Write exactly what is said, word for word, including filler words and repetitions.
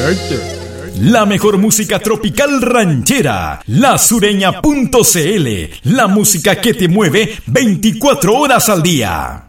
La mejor música tropical ranchera, la sureña punto c l, la música que te mueve veinticuatro horas al día.